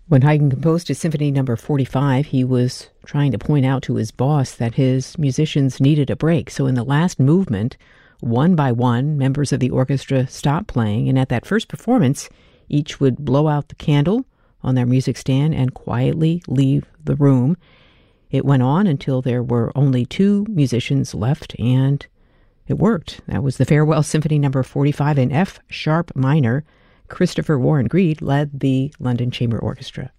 When Haydn composed his Symphony No. 45, he was trying to point out to his boss that his musicians needed a break. So in the last movement, one by one, members of the orchestra stopped playing, and at that first performance, each would blow out the candle on their music stand and quietly leave the room. It went on until there were only two musicians left, and it worked. That was the Farewell Symphony No. 45 in F sharp minor. Christopher Warren Greed led the London Chamber Orchestra.